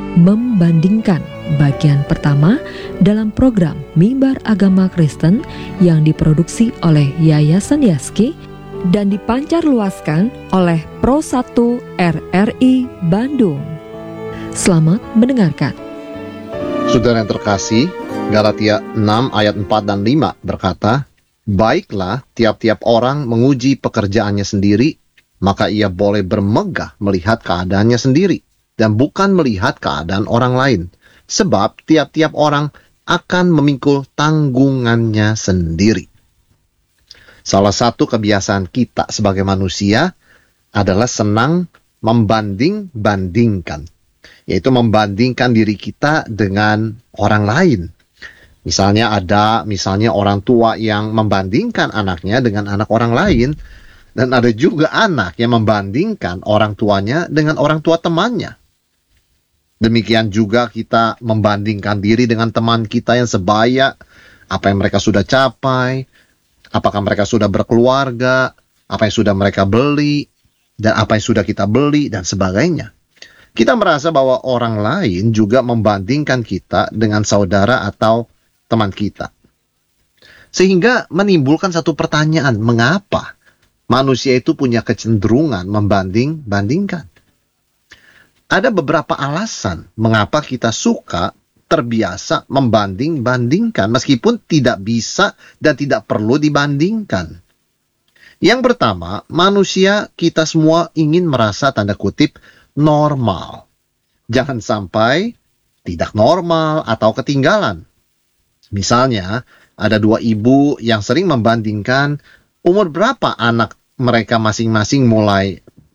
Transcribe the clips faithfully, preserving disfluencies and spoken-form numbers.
Membandingkan, bagian pertama dalam program Mimbar Agama Kristen yang diproduksi oleh Yayasan Yaski dan dipancarluaskan oleh Pro satu R R I Bandung. Selamat mendengarkan. Saudara yang terkasih, Galatia enam ayat empat dan lima berkata, "Baiklah tiap-tiap orang menguji pekerjaannya sendiri, maka ia boleh bermegah melihat keadaannya sendiri, dan bukan melihat keadaan orang lain. Sebab tiap-tiap orang akan memikul tanggungannya sendiri." Salah satu kebiasaan kita sebagai manusia adalah senang membanding-bandingkan, yaitu membandingkan diri kita dengan orang lain. Misalnya ada misalnya orang tua yang membandingkan anaknya dengan anak orang lain, dan ada juga anak yang membandingkan orang tuanya dengan orang tua temannya. Demikian juga kita membandingkan diri dengan teman kita yang sebaya, apa yang mereka sudah capai, apakah mereka sudah berkeluarga, apa yang sudah mereka beli, dan apa yang sudah kita beli, dan sebagainya. Kita merasa bahwa orang lain juga membandingkan kita dengan saudara atau teman kita. Sehingga menimbulkan satu pertanyaan, mengapa manusia itu punya kecenderungan membanding-bandingkan? Ada beberapa alasan mengapa kita suka terbiasa membanding-bandingkan meskipun tidak bisa dan tidak perlu dibandingkan. Yang pertama, manusia kita semua ingin merasa tanda kutip normal. Jangan sampai tidak normal atau ketinggalan. Misalnya, ada dua ibu yang sering membandingkan umur berapa anak mereka masing-masing mulai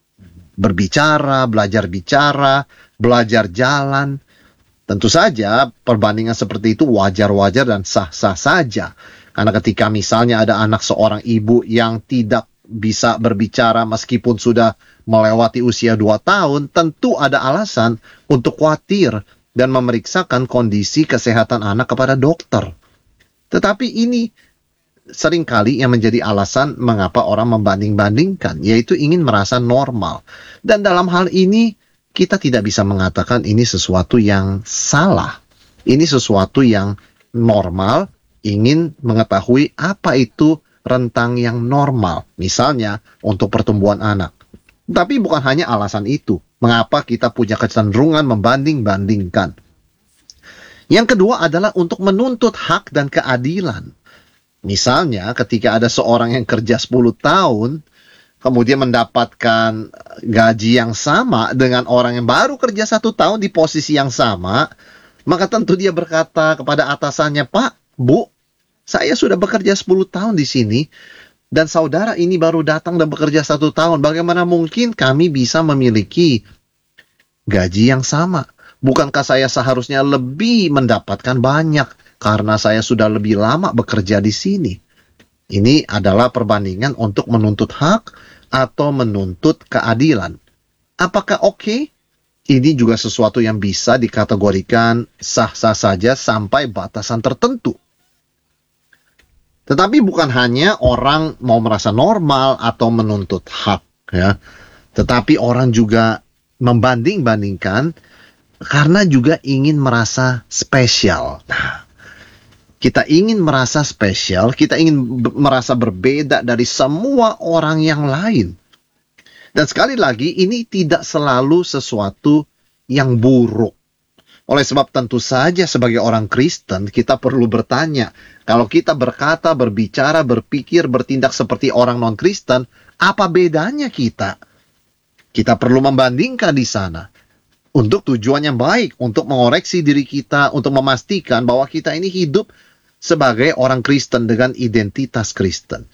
berbicara, belajar bicara, belajar jalan. Tentu saja perbandingan seperti itu wajar-wajar dan sah-sah saja. Karena ketika misalnya ada anak seorang ibu yang tidak bisa berbicara meskipun sudah melewati usia dua tahun, tentu ada alasan untuk khawatir dan memeriksakan kondisi kesehatan anak kepada dokter. Tetapi ini seringkali yang menjadi alasan mengapa orang membanding-bandingkan, yaitu ingin merasa normal. Dan dalam hal ini, kita tidak bisa mengatakan ini sesuatu yang salah. Ini sesuatu yang normal, ingin mengetahui apa itu rentang yang normal. Misalnya, untuk pertumbuhan anak. Tapi bukan hanya alasan itu, mengapa kita punya kecenderungan membanding-bandingkan. Yang kedua adalah untuk menuntut hak dan keadilan. Misalnya ketika ada seorang yang kerja sepuluh tahun, kemudian mendapatkan gaji yang sama dengan orang yang baru kerja satu tahun di posisi yang sama, maka tentu dia berkata kepada atasannya, "Pak, Bu, saya sudah bekerja sepuluh tahun di sini, dan saudara ini baru datang dan bekerja satu tahun. Bagaimana mungkin kami bisa memiliki gaji yang sama? Bukankah saya seharusnya lebih mendapatkan banyak karena saya sudah lebih lama bekerja di sini?" Ini adalah perbandingan untuk menuntut hak atau menuntut keadilan. Apakah oke? Okay? Ini juga sesuatu yang bisa dikategorikan sah-sah saja sampai batasan tertentu. Tetapi bukan hanya orang mau merasa normal atau menuntut hak, ya. Tetapi orang juga membanding-bandingkan karena juga ingin merasa spesial. Nah, kita ingin merasa spesial, kita ingin b- merasa berbeda dari semua orang yang lain. Dan sekali lagi, ini tidak selalu sesuatu yang buruk. Oleh sebab tentu saja sebagai orang Kristen, kita perlu bertanya, kalau kita berkata, berbicara, berpikir, bertindak seperti orang non-Kristen, apa bedanya kita? Kita perlu membandingkan di sana. Untuk tujuan yang baik, untuk mengoreksi diri kita, untuk memastikan bahwa kita ini hidup sebagai orang Kristen dengan identitas Kristen.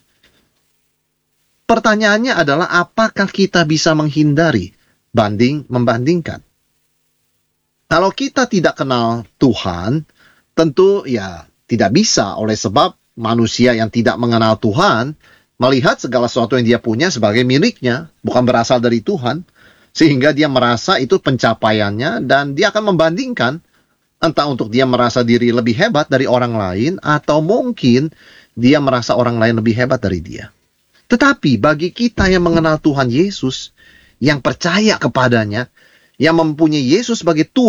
Pertanyaannya adalah, apakah kita bisa menghindari banding-membandingkan? Kalau kita tidak kenal Tuhan, tentu ya tidak bisa, oleh sebab manusia yang tidak mengenal Tuhan melihat segala sesuatu yang dia punya sebagai miliknya, bukan berasal dari Tuhan, sehingga dia merasa itu pencapaiannya dan dia akan membandingkan, entah untuk dia merasa diri lebih hebat dari orang lain atau mungkin dia merasa orang lain lebih hebat dari dia. Tetapi bagi kita yang mengenal Tuhan Yesus, yang percaya kepadanya, yang mempunyai Yesus sebagai Tuhan,